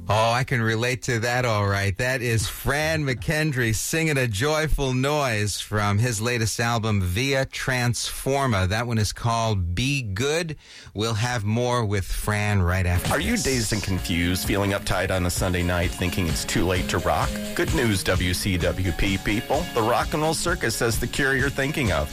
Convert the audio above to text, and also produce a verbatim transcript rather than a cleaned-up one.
Oh, I can relate to that all right. That is Fran McKendry singing a joyful noise from his latest album, Via Transforma. That one is called Be Good. We'll have more with Fran right after Are you this. dazed and confused, feeling uptight on a Sunday night, thinking it's too late to rock? Good news, W C W P people. The Rock and Roll Circus has the cure you're thinking of.